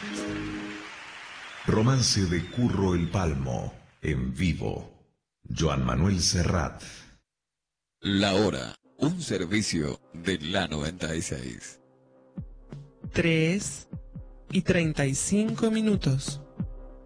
Romance de Curro el Palmo, en vivo. Joan Manuel Serrat. La hora, un servicio de la 96. 3:35.